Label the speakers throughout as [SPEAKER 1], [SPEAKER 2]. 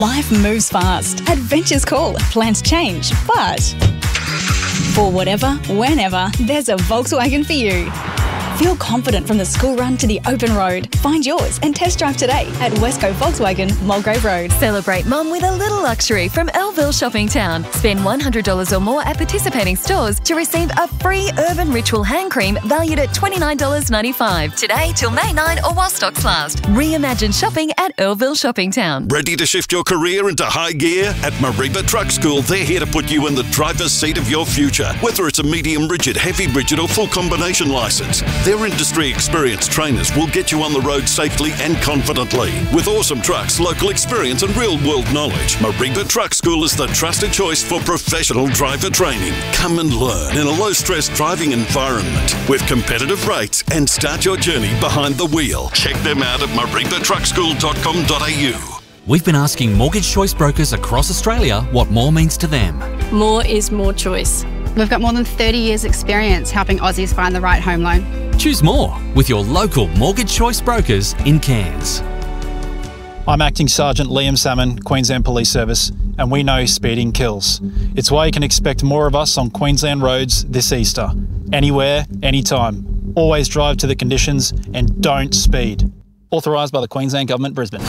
[SPEAKER 1] Life moves fast. Adventures call. Plans change. But for whatever, whenever, there's a Volkswagen for you. Feel confident from the school run to the open road. Find yours and test drive today at Westco Volkswagen, Mulgrave Road.
[SPEAKER 2] Celebrate mum with a little luxury from Elville Shopping Town. Spend $100 or more at participating stores to receive a free Urban Ritual hand cream valued at $29.95. Today till May 9 or while stocks last. Reimagine shopping at Elville Shopping Town.
[SPEAKER 3] Ready to shift your career into high gear? At Mariba Truck School, they're here to put you in the driver's seat of your future. Whether it's a medium rigid, heavy rigid or full combination licence, their industry experienced trainers will get you on the road safely and confidently. With awesome trucks, local experience and real-world knowledge, Mariba Truck School is the trusted choice for professional driver training. Come and learn in a low-stress driving environment with competitive rates and start your journey behind the wheel. Check them out at maribatruckschool.com.au.
[SPEAKER 4] We've been asking mortgage choice brokers across Australia what more means to them.
[SPEAKER 5] More is more choice.
[SPEAKER 6] We've got more than 30 years experience helping Aussies find the right home loan.
[SPEAKER 4] Choose more with your local mortgage choice brokers in Cairns.
[SPEAKER 7] I'm Acting Sergeant Liam Salmon, Queensland Police Service, and we know speeding kills. It's why you can expect more of us on Queensland roads this Easter. Anywhere, anytime. Always drive to the conditions and don't speed. Authorised by the Queensland Government, Brisbane.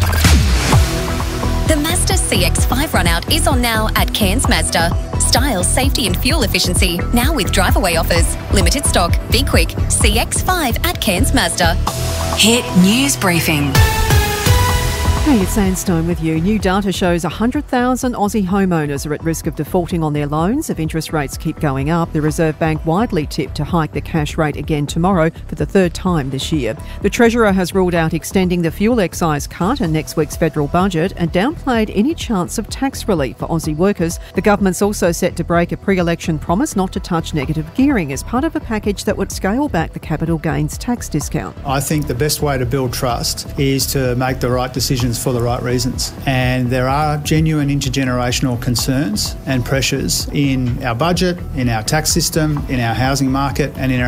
[SPEAKER 2] The Mazda CX-5 run-out is on now at Cairns Mazda. Style, safety and fuel efficiency, now with drive-away offers. Limited stock, be quick. CX-5 at Cairns Mazda.
[SPEAKER 8] Hit News Briefing.
[SPEAKER 9] Hey, it's Sandstone with you. New data shows 100,000 Aussie homeowners are at risk of defaulting on their loans if interest rates keep going up. The Reserve Bank widely tipped to hike the cash rate again tomorrow for the third time this year. The Treasurer has ruled out extending the fuel excise cut in next week's federal budget and downplayed any chance of tax relief for Aussie workers. The government's also set to break a pre-election promise not to touch negative gearing as part of a package that would scale back the capital gains tax discount.
[SPEAKER 10] I think the best way to build trust is to make the right decisions for the right reasons. And there are genuine intergenerational concerns and pressures in our budget, in our tax system, in our housing market and in our